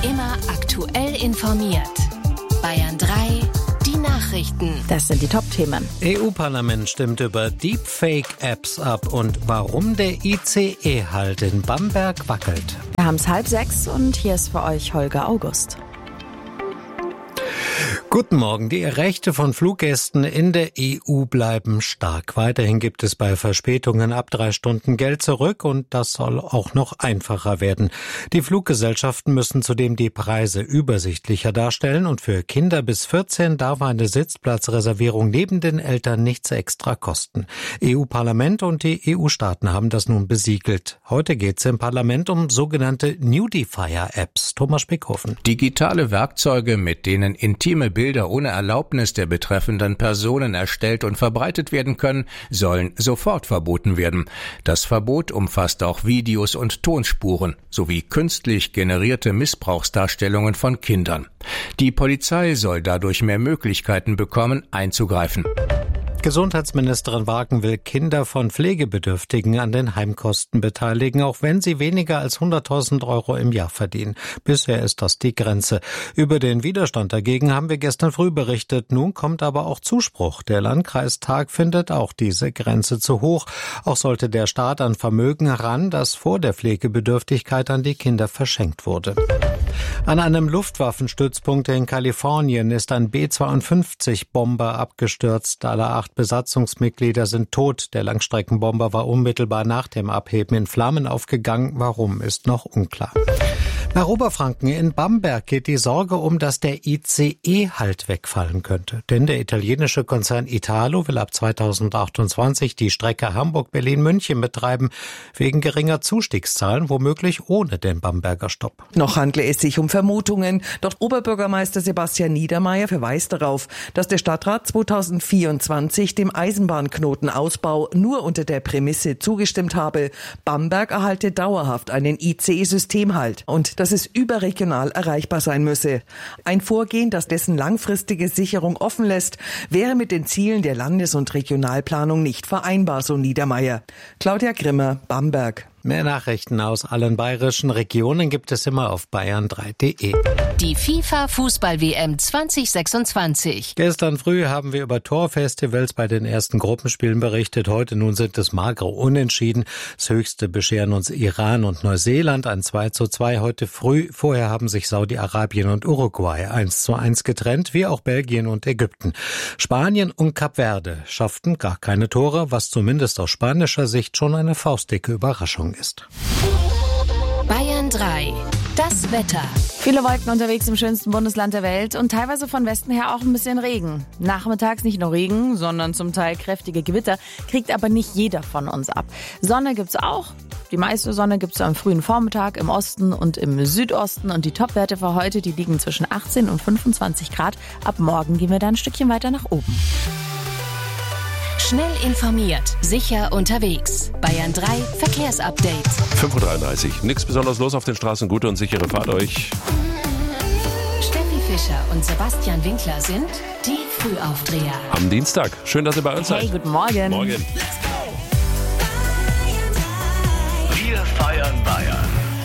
Immer aktuell informiert. Bayern 3, die Nachrichten. Das sind die Top-Themen. EU-Parlament stimmt über Deepfake-Apps ab und warum der ICE-Halt in Bamberg wackelt. Wir haben es 5:30 und hier ist für euch Holger August. Guten Morgen. Die Rechte von Fluggästen in der EU bleiben stark. Weiterhin gibt es bei Verspätungen ab 3 Stunden Geld zurück und das soll auch noch einfacher werden. Die Fluggesellschaften müssen zudem die Preise übersichtlicher darstellen und für Kinder bis 14 darf eine Sitzplatzreservierung neben den Eltern nichts extra kosten. EU-Parlament und die EU-Staaten haben das nun besiegelt. Heute geht es im Parlament um sogenannte Nudifier-Apps. Thomas Spickhofen. Digitale Werkzeuge, mit denen intime Bilder ohne Erlaubnis der betreffenden Personen erstellt und verbreitet werden können, sollen sofort verboten werden. Das Verbot umfasst auch Videos und Tonspuren sowie künstlich generierte Missbrauchsdarstellungen von Kindern. Die Polizei soll dadurch mehr Möglichkeiten bekommen, einzugreifen. Gesundheitsministerin Wagen will Kinder von Pflegebedürftigen an den Heimkosten beteiligen, auch wenn sie weniger als 100.000 Euro im Jahr verdienen. Bisher ist das die Grenze. Über den Widerstand dagegen haben wir gestern früh berichtet. Nun kommt aber auch Zuspruch. Der Landkreistag findet auch diese Grenze zu hoch. Auch sollte der Staat an Vermögen heran, das vor der Pflegebedürftigkeit an die Kinder verschenkt wurde. An einem Luftwaffenstützpunkt in Kalifornien ist ein B-52-Bomber abgestürzt. Alle 8 Besatzungsmitglieder sind tot. Der Langstreckenbomber war unmittelbar nach dem Abheben in Flammen aufgegangen. Warum, ist noch unklar. Nach Oberfranken in Bamberg geht die Sorge um, dass der ICE-Halt wegfallen könnte. Denn der italienische Konzern Italo will ab 2028 die Strecke Hamburg-Berlin-München betreiben, wegen geringer Zustiegszahlen, womöglich ohne den Bamberger Stopp. Noch handle es sich um Vermutungen, doch Oberbürgermeister Sebastian Niedermeyer verweist darauf, dass der Stadtrat 2024 dem Eisenbahnknotenausbau nur unter der Prämisse zugestimmt habe, Bamberg erhalte dauerhaft einen ICE-Systemhalt und dass es überregional erreichbar sein müsse. Ein Vorgehen, das dessen langfristige Sicherung offen lässt, wäre mit den Zielen der Landes- und Regionalplanung nicht vereinbar, so Niedermeyer. Claudia Grimmer, Bamberg. Mehr Nachrichten aus allen bayerischen Regionen gibt es immer auf bayern3.de. Die FIFA-Fußball-WM 2026. Gestern früh haben wir über Torfestivals bei den ersten Gruppenspielen berichtet. Heute nun sind es magere Unentschieden. Das höchste bescheren uns Iran und Neuseeland, ein 2:2 heute früh. Vorher haben sich Saudi-Arabien und Uruguay 1:1 getrennt, wie auch Belgien und Ägypten. Spanien und Kap Verde schafften gar keine Tore, was zumindest aus spanischer Sicht schon eine faustdicke Überraschung ist. Bayern 3, das Wetter. Viele Wolken unterwegs im schönsten Bundesland der Welt und teilweise von Westen her auch ein bisschen Regen. Nachmittags nicht nur Regen, sondern zum Teil kräftige Gewitter, kriegt aber nicht jeder von uns ab. Sonne gibt's auch. Die meiste Sonne gibt's am frühen Vormittag im Osten und im Südosten und die Topwerte für heute, die liegen zwischen 18 und 25 Grad. Ab morgen gehen wir dann ein Stückchen weiter nach oben. Schnell informiert, sicher unterwegs. Bayern 3 Verkehrsupdate. 5:33 Uhr. Nichts besonders los auf den Straßen. Gute und sichere Fahrt euch. Steffi Fischer und Sebastian Winkler sind die Frühaufdreher. Am Dienstag. Schön, dass ihr bei uns seid. Hey, guten Morgen. Morgen.